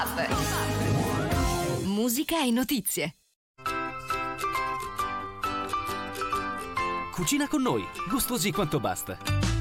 Musica e notizie. Cucina con noi, gustosi quanto basta.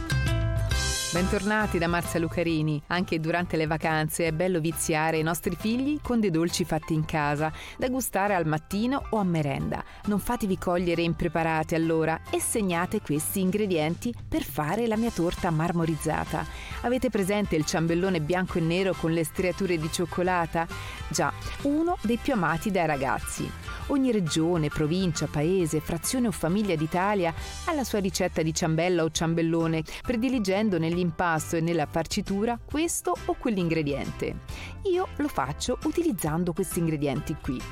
Bentornati da Marzia Lucarini. Anche durante le vacanze è bello viziare i nostri figli con dei dolci fatti in casa, da gustare al mattino o a merenda. Non fatevi cogliere impreparati allora e segnate questi ingredienti per fare la mia torta marmorizzata. Avete presente il ciambellone bianco e nero con le striature di cioccolata? Già, uno dei più amati dai ragazzi. Ogni regione, provincia, paese, frazione o famiglia d'Italia ha la sua ricetta di ciambella o ciambellone, prediligendo nell'impasto e nella farcitura questo o quell'ingrediente. Io lo faccio utilizzando questi ingredienti qui: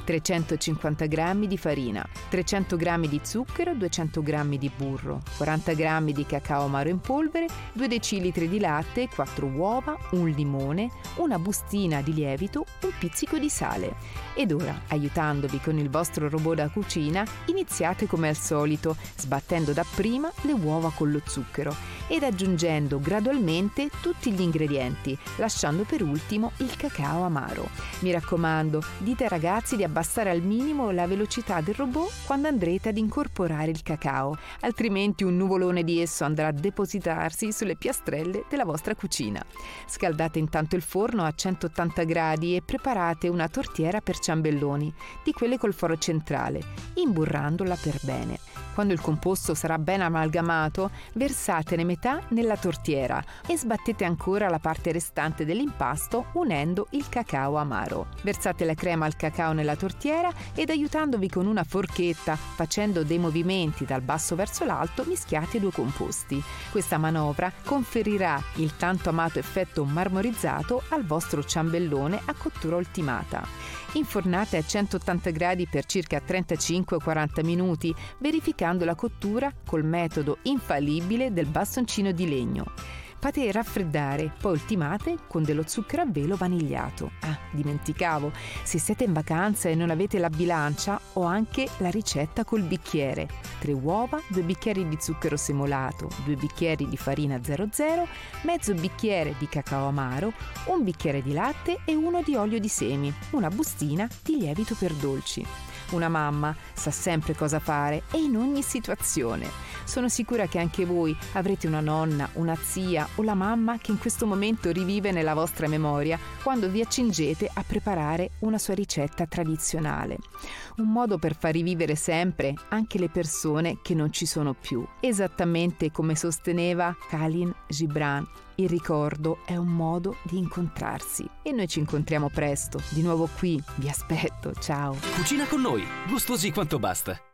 350 g di farina, 300 g di zucchero, 200 g di burro, 40 g di cacao amaro in polvere, 2 decilitri di latte, 4 uova, un limone, una bustina di lievito, un pizzico di sale. Ed ora, aiutandovi con il vostro robot da cucina, iniziate come al solito, sbattendo dapprima le uova con lo zucchero ed aggiungendo gradualmente tutti gli ingredienti, lasciando per ultimo il cacao amaro. Mi raccomando, dite ai ragazzi di abbassare al minimo la velocità del robot quando andrete ad incorporare il cacao, altrimenti un nuvolone di esso andrà a depositarsi sulle piastrelle della vostra cucina. Scaldate intanto il forno a 180 gradi e preparate una tortiera per ciambelloni, di quelle col foro centrale, imburrandola per bene. Quando il composto sarà ben amalgamato, versatene metà nella tortiera e sbattete ancora la parte restante dell'impasto unendo il cacao amaro. Versate la crema al cacao nella tortiera ed aiutandovi con una forchetta, facendo dei movimenti dal basso verso l'alto, mischiate i due composti. Questa manovra conferirà il tanto amato effetto marmorizzato al vostro ciambellone a cottura ultimata. Infornate a 180 gradi per circa 35-40 minuti, verificando la cottura col metodo infallibile del bastoncino di legno. Fate raffreddare, poi ultimate con dello zucchero a velo vanigliato. Ah, dimenticavo, se siete in vacanza e non avete la bilancia, ho anche la ricetta col bicchiere. 3 uova, 2 bicchieri di zucchero semolato, 2 bicchieri di farina 00, mezzo bicchiere di cacao amaro, un bicchiere di latte e uno di olio di semi, una bustina di lievito per dolci. Una mamma sa sempre cosa fare e in ogni situazione. Sono sicura che anche voi avrete una nonna, una zia o la mamma che in questo momento rivive nella vostra memoria quando vi accingete a preparare una sua ricetta tradizionale. Un modo per far rivivere sempre anche le persone che non ci sono più. Esattamente come sosteneva Khalil Gibran. Il ricordo è un modo di incontrarsi. E noi ci incontriamo presto, di nuovo qui. Vi aspetto, ciao. Cucina con noi, gustosi quanto basta.